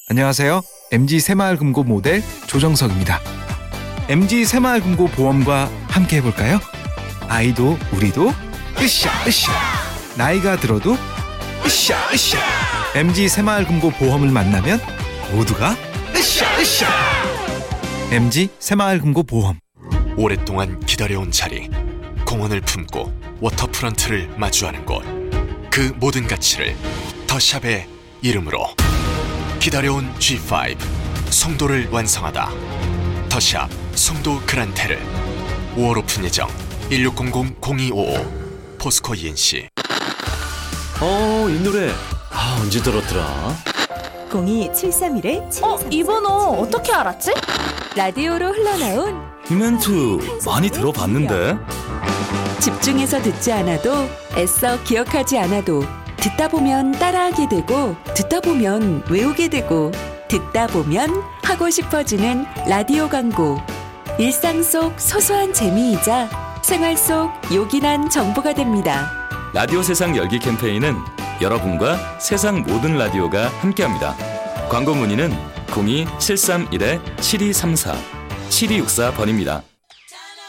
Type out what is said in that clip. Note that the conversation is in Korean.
안녕하세요. MG 새마을금고 모델 조정석입니다. MG 새마을금고 보험과 함께 해볼까요? 아이도 우리도 으쌰 으쌰, 나이가 들어도 으쌰 으쌰. MG 새마을금고 보험을 만나면 모두가 으쌰 으쌰. MG 새마을금고 보험. 오랫동안 기다려온 자리, 공원을 품고 워터프런트를 마주하는 곳, 그 모든 가치를 더샵의 이름으로. 기다려온 G5 송도를 완성하다. 더샵 송도 그란테르. 5월 오픈 예정. 1600-0255 포스코 ENC. 이 노래 언제 들었더라? 02-731-7234. 이 번호 어떻게 알았지? 라디오로 흘러나온 이 멘트 많이 들어봤는데. 집중해서 듣지 않아도, 애써 기억하지 않아도 듣다 보면 따라하게 되고, 듣다 보면 외우게 되고, 듣다 보면 하고 싶어지는 라디오 광고. 일상 속 소소한 재미이자 생활 속 요긴한 정보가 됩니다. 라디오 세상 열기 캠페인은 여러분과 세상 모든 라디오가 함께합니다. 광고 문의는 02-731-7234 7264번입니다.